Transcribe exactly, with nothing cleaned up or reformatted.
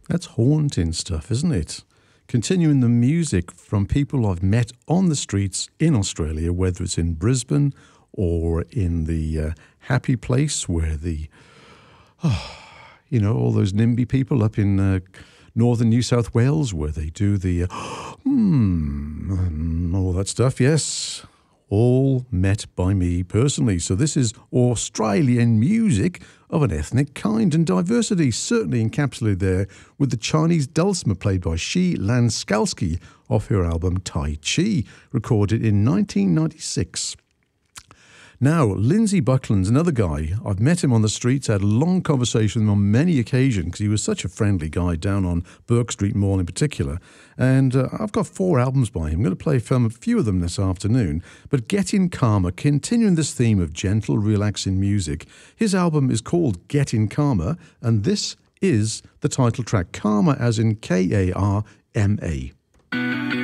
That's haunting stuff, isn't it? Continuing the music from people I've met on the streets in Australia, whether it's in Brisbane or in the uh, happy place where the, oh, you know, all those NIMBY people up in uh, northern New South Wales where they do the, uh, hmm, all that stuff, yes. All met by me personally. So this is Australian music of an ethnic kind and diversity, certainly encapsulated there with the Chinese dulcimer played by Shi Lanskalski off her album Tai Chi, recorded in nineteen ninety-six. Now, Lindsay Buckland's another guy. I've met him on the streets, had a long conversation with him on many occasions because he was such a friendly guy down on Burke Street Mall in particular. And uh, I've got four albums by him. I'm going to play from a few of them this afternoon. But Getting Calmer, continuing this theme of gentle, relaxing music. His album is called Getting Calmer, and this is the title track, Karma as in K A R M A.